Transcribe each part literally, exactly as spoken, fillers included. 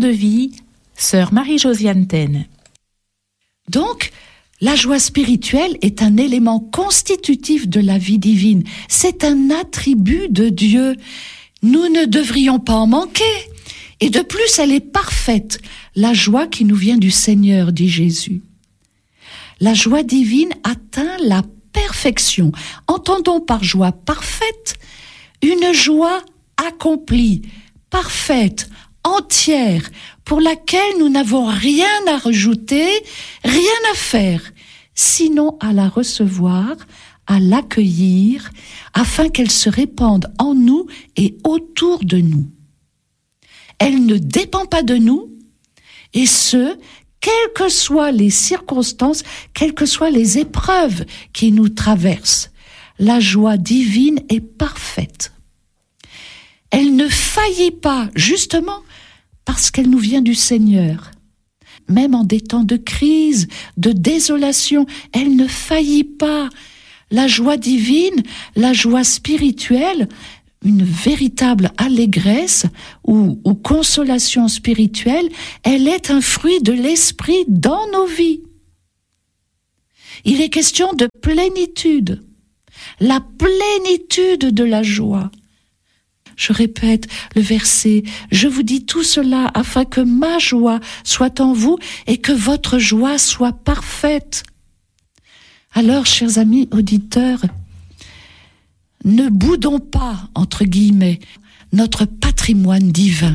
de vie, sœur Marie-Josiane Taine. Donc, la joie spirituelle est un élément constitutif de la vie divine. C'est un attribut de Dieu. Nous ne devrions pas en manquer. Et de plus, elle est parfaite. La joie qui nous vient du Seigneur, dit Jésus. La joie divine atteint la perfection. Entendons par joie parfaite une joie accomplie, parfaite, entière, pour laquelle nous n'avons rien à rajouter, rien à faire, sinon à la recevoir, à l'accueillir, afin qu'elle se répande en nous et autour de nous. Elle ne dépend pas de nous, et ce, quelles que soient les circonstances, quelles que soient les épreuves qui nous traversent. La joie divine est parfaite. Elle ne faillit pas, justement, parce qu'elle nous vient du Seigneur. Même en des temps de crise, de désolation, elle ne faillit pas. La joie divine, la joie spirituelle, une véritable allégresse ou, ou consolation spirituelle, elle est un fruit de l'esprit dans nos vies. Il est question de plénitude, la plénitude de la joie. Je répète le verset, je vous dis tout cela afin que ma joie soit en vous et que votre joie soit parfaite. Alors, chers amis auditeurs, ne boudons pas, entre guillemets, notre patrimoine divin.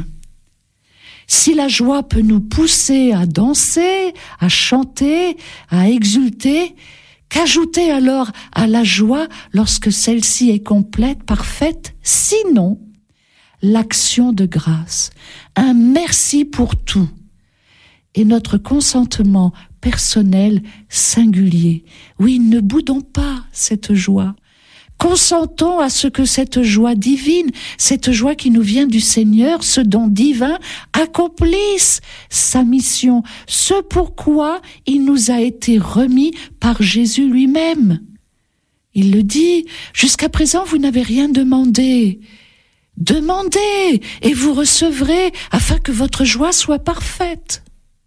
Si la joie peut nous pousser à danser, à chanter, à exulter, qu'ajouter alors à la joie lorsque celle-ci est complète, parfaite, sinon l'action de grâce, un merci pour tout et notre consentement personnel singulier. Oui, ne boudons pas cette joie. Consentons à ce que cette joie divine, cette joie qui nous vient du Seigneur, ce don divin, accomplisse sa mission, ce pourquoi il nous a été remis par Jésus lui-même. Il le dit, jusqu'à présent vous n'avez rien demandé. Demandez et vous recevrez afin que votre joie soit parfaite.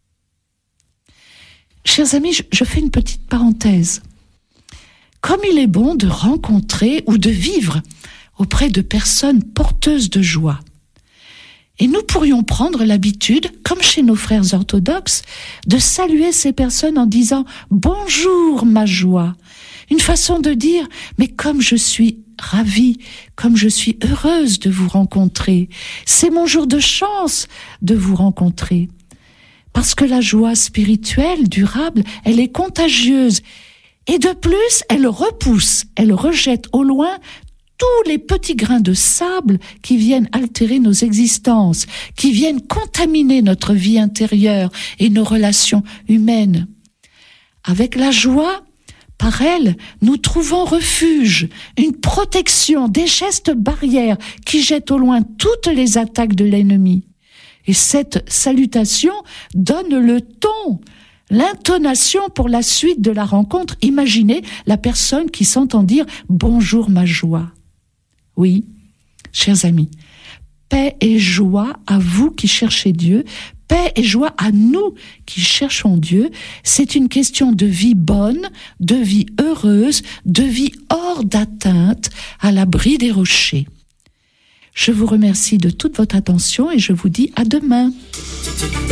Chers amis, je, je fais une petite parenthèse. Comme il est bon de rencontrer ou de vivre auprès de personnes porteuses de joie. Et nous pourrions prendre l'habitude, comme chez nos frères orthodoxes, de saluer ces personnes en disant « Bonjour ma joie ». Une façon de dire « Mais comme je suis ravie, comme je suis heureuse de vous rencontrer, c'est mon jour de chance de vous rencontrer ». Parce que la joie spirituelle, durable, elle est contagieuse. Et de plus, elle repousse, elle rejette au loin tous les petits grains de sable qui viennent altérer nos existences, qui viennent contaminer notre vie intérieure et nos relations humaines. Avec la joie, par elle, nous trouvons refuge, une protection, des gestes barrières qui jettent au loin toutes les attaques de l'ennemi. Et cette salutation donne le ton, l'intonation pour la suite de la rencontre. Imaginez la personne qui s'entend dire « Bonjour ma joie ». Oui, chers amis, paix et joie à vous qui cherchez Dieu, paix et joie à nous qui cherchons Dieu. C'est une question de vie bonne, de vie heureuse, de vie hors d'atteinte, à l'abri des rochers. Je vous remercie de toute votre attention et je vous dis à demain.